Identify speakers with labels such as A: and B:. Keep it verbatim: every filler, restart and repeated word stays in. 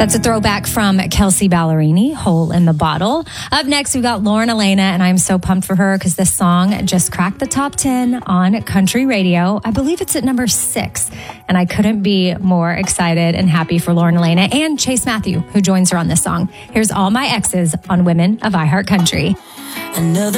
A: That's a throwback from Kelsey Ballerini, Hole in the Bottle. Up next, we got Lauren Elena, and I'm so pumped for her because this song just cracked the top ten on country radio. I believe it's at number six, and I couldn't be more excited and happy for Lauren Elena and Chase Matthew, who joins her on this song. Here's All My Exes on Women of iHeart Country.
B: Another